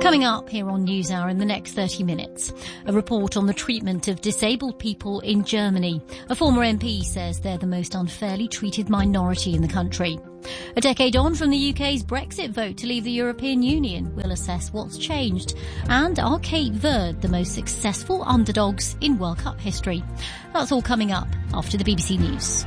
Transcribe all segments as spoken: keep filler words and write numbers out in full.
Coming up here on NewsHour in the next thirty minutes, a report on the treatment of disabled people in Germany. A former M P says they're the most unfairly treated minority in the country. A decade on from the U K's Brexit vote to leave the European Union, we'll assess what's changed. And are Cape Verde the most successful underdogs in World Cup history? That's all coming up after the B B C News.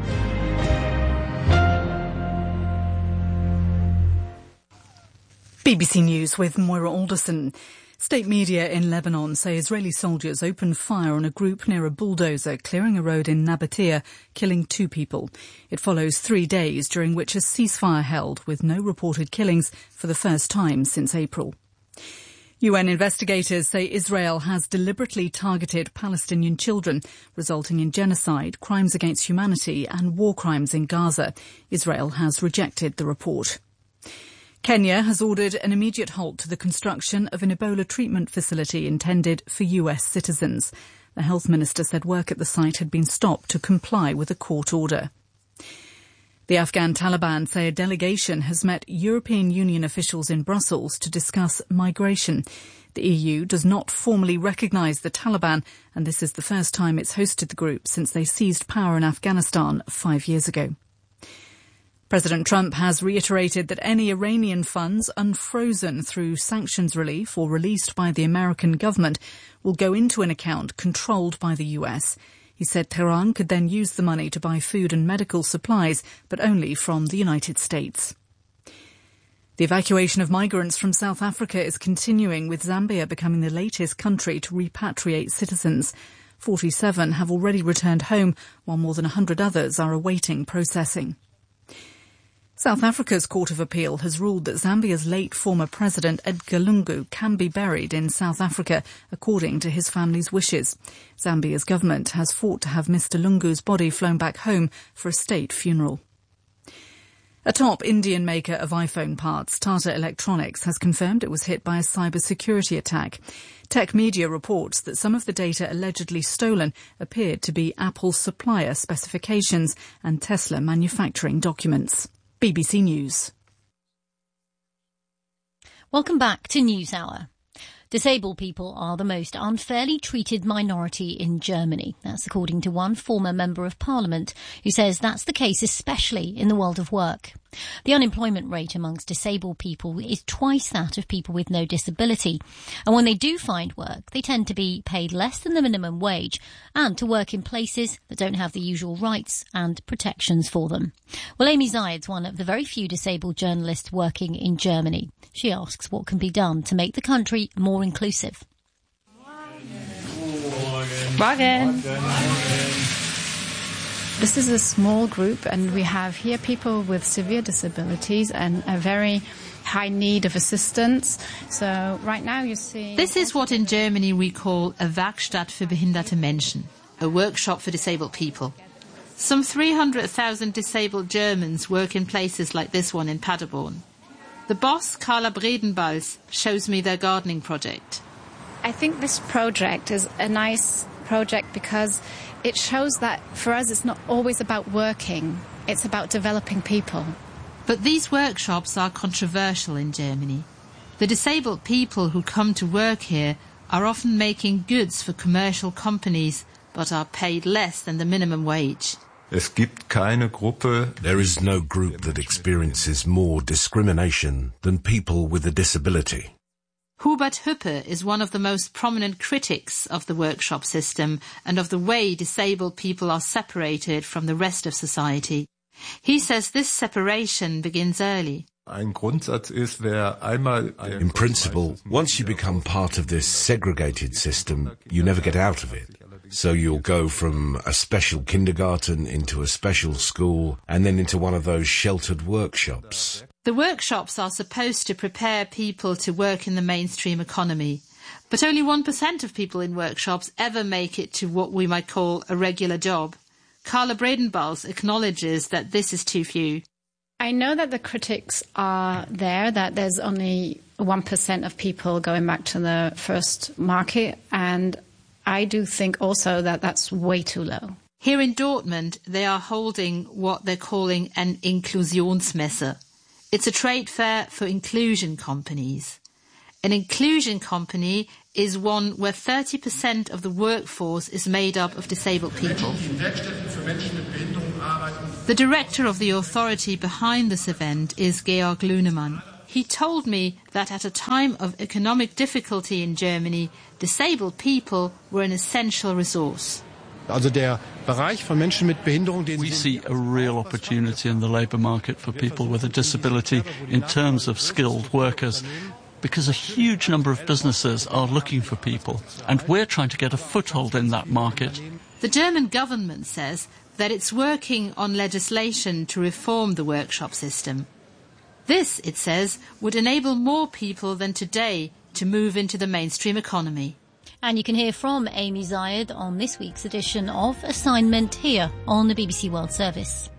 B B C News with Moira Alderson. State media in Lebanon say Israeli soldiers opened fire on a group near a bulldozer clearing a road in Nabatea, killing two people. It follows three days during which a ceasefire held with no reported killings for the first time since April. U N investigators say Israel has deliberately targeted Palestinian children, resulting in genocide, crimes against humanity and war crimes in Gaza. Israel has rejected the report. Kenya has ordered an immediate halt to the construction of an Ebola treatment facility intended for U S citizens. The health minister said work at the site had been stopped to comply with a court order. The Afghan Taliban say a delegation has met European Union officials in Brussels to discuss migration. The E U does not formally recognise the Taliban, and this is the first time it's hosted the group since they seized power in Afghanistan five years ago. President Trump has reiterated that any Iranian funds unfrozen through sanctions relief or released by the American government will go into an account controlled by the U S. He said Tehran could then use the money to buy food and medical supplies, but only from the United States. The evacuation of migrants from South Africa is continuing, with Zambia becoming the latest country to repatriate citizens. forty-seven have already returned home, while more than one hundred others are awaiting processing. South Africa's Court of Appeal has ruled that Zambia's late former president Edgar Lungu can be buried in South Africa according to his family's wishes. Zambia's government has fought to have Mister Lungu's body flown back home for a state funeral. A top Indian maker of iPhone parts, Tata Electronics, has confirmed it was hit by a cybersecurity attack. Tech media reports that some of the data allegedly stolen appeared to be Apple's supplier specifications and Tesla manufacturing documents. B B C News. Welcome back to NewsHour. Disabled people are the most unfairly treated minority in Germany. That's according to one former member of parliament who says that's the case especially in the world of work. The unemployment rate amongst disabled people is twice that of people with no disability. And when they do find work, they tend to be paid less than the minimum wage and to work in places that don't have the usual rights and protections for them. Well, Amy Zayed's one of the very few disabled journalists working in Germany. She asks what can be done to make the country more inclusive. Morgen. This is a small group, and we have here people with severe disabilities and a very high need of assistance. So right now you see... This is what in Germany we call a Werkstatt für behinderte Menschen, a workshop for disabled people. Some three hundred thousand disabled Germans work in places like this one in Paderborn. The boss, Carla Bredenbals, shows me their gardening project. I think this project is a nice project because it shows that for us it's not always about working, it's about developing people. But these workshops are controversial in Germany. The disabled people who come to work here are often making goods for commercial companies, but are paid less than the minimum wage. Es gibt keine Gruppe. There is no group that experiences more discrimination than people with a disability. Hubert Hüppe is one of the most prominent critics of the workshop system and of the way disabled people are separated from the rest of society. He says this separation begins early. Ein Grundsatz ist, wer einmal... In principle, once you become part of this segregated system, you never get out of it. So you'll go from a special kindergarten into a special school and then into one of those sheltered workshops. The workshops are supposed to prepare people to work in the mainstream economy. But only one percent of people in workshops ever make it to what we might call a regular job. Carla Bredenbals acknowledges that this is too few. I know that the critics are there, that there's only one percent of people going back to the first market, and I do think also that that's way too low. Here in Dortmund, they are holding what they're calling an Inklusionsmesse. It's a trade fair for inclusion companies. An inclusion company is one where thirty percent of the workforce is made up of disabled people. The director of the authority behind this event is Georg Lunemann. He told me that at a time of economic difficulty in Germany, disabled people were an essential resource. We see a real opportunity in the labour market for people with a disability in terms of skilled workers, because a huge number of businesses are looking for people, and we're trying to get a foothold in that market. The German government says that it's working on legislation to reform the workshop system. This, it says, would enable more people than today to move into the mainstream economy. And you can hear from Amy Zayed on this week's edition of Assignment here on the B B C World Service.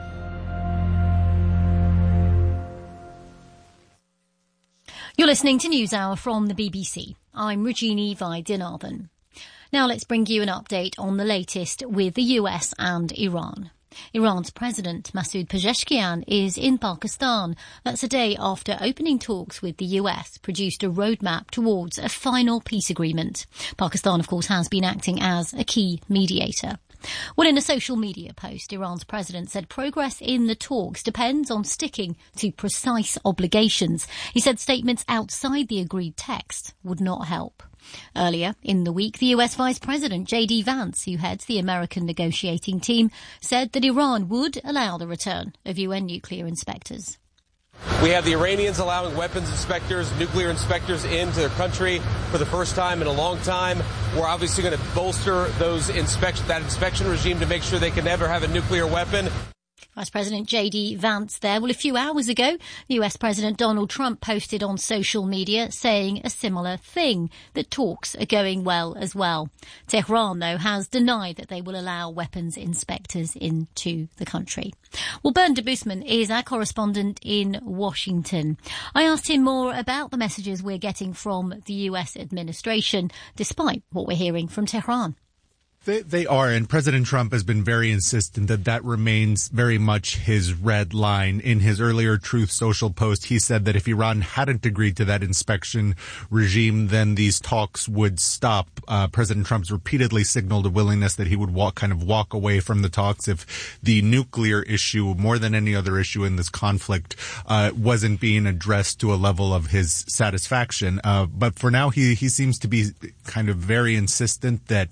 You're listening to NewsHour from the B B C. I'm Regina Vaidyanathan. Now let's bring you an update on the latest with the U S and Iran. Iran's President Masoud Pezeshkian is in Pakistan. That's a day after opening talks with the U S produced a roadmap towards a final peace agreement. Pakistan, of course, has been acting as a key mediator. Well, in a social media post, Iran's president said progress in the talks depends on sticking to precise obligations. He said statements outside the agreed text would not help. Earlier in the week, the U S Vice President J D Vance, who heads the American negotiating team, said that Iran would allow the return of U N nuclear inspectors. We have the Iranians allowing weapons inspectors, nuclear inspectors into their country for the first time in a long time. We're obviously going to bolster those inspection, that inspection regime to make sure they can never have a nuclear weapon. Vice President J D Vance there. Well, a few hours ago, the U S President Donald Trump posted on social media saying a similar thing, that talks are going well as well. Tehran, though, has denied that they will allow weapons inspectors into the country. Well, Bernd Debusman is our correspondent in Washington. I asked him more about the messages we're getting from the U S administration, despite what we're hearing from Tehran. They, they are, and President Trump has been very insistent that that remains very much his red line. In his earlier Truth Social post, he said that if Iran hadn't agreed to that inspection regime, then these talks would stop. Uh, President Trump's repeatedly signaled a willingness that he would walk, kind of walk away from the talks if the nuclear issue, more than any other issue in this conflict, uh, wasn't being addressed to a level of his satisfaction. Uh, but for now, he, he seems to be kind of very insistent that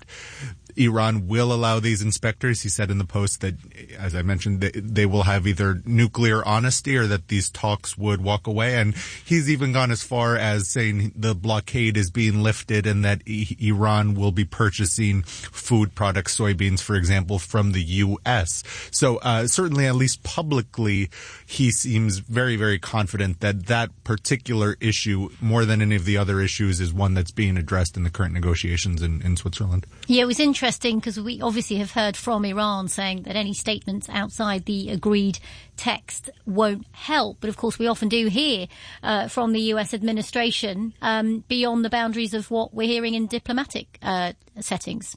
Iran will allow these inspectors. He said in the post that, as I mentioned, they, they will have either nuclear honesty or that these talks would walk away. And he's even gone as far as saying the blockade is being lifted and that I- Iran will be purchasing food products, soybeans, for example, from the U S. So uh, certainly, at least publicly, he seems very, very confident that that particular issue, more than any of the other issues, is one that's being addressed in the current negotiations in, in Switzerland. Yeah, it was interesting. Interesting because we obviously have heard from Iran saying that any statements outside the agreed text won't help. But of course, we often do hear uh, from the U S administration um, beyond the boundaries of what we're hearing in diplomatic uh, settings.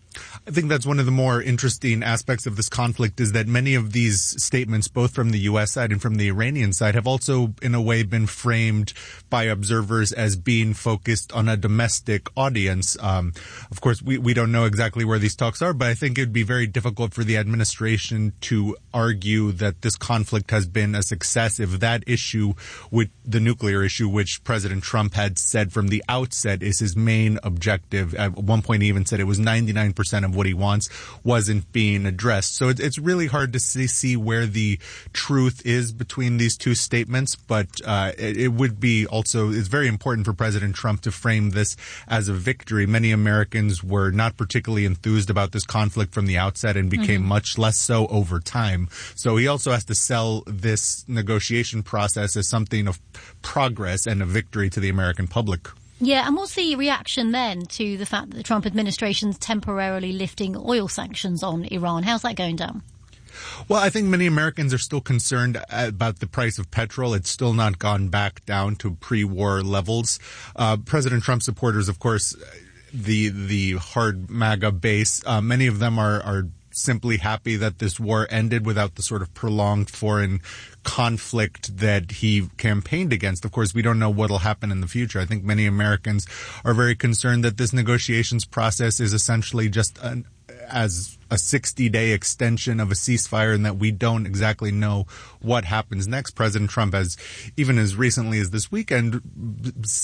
I think that's one of the more interesting aspects of this conflict is that many of these statements, both from the U S side and from the Iranian side, have also in a way been framed by observers as being focused on a domestic audience. Um, of course, we, we don't know exactly where these talks are, but I think it would be very difficult for the administration to argue that this conflict has been a success if that issue, with the nuclear issue, which President Trump had said from the outset is his main objective. At one point, he even said it was ninety-nine percent of what he wants, wasn't being addressed. So it, it's really hard to see, see where the truth is between these two statements, but uh, it, it would be also, it's very important for President Trump to frame this as a victory. Many Americans were not particularly enthused about this conflict from the outset and became mm-hmm. much less so over time. So he also has to sell this negotiation process as something of progress and a victory to the American public. Yeah, and what's the reaction then to the fact that the Trump administration's temporarily lifting oil sanctions on Iran? How's that going down? Well, I think many Americans are still concerned about the price of petrol. It's still not gone back down to pre-war levels. Uh, President Trump supporters, of course, the the hard MAGA base, uh, many of them are, are simply happy that this war ended without the sort of prolonged foreign conflict that he campaigned against. Of course, we don't know what will happen in the future. I think many Americans are very concerned that this negotiations process is essentially just an, as a sixty-day extension of a ceasefire, and that we don't exactly know what happens next. President Trump has, even as recently as this weekend,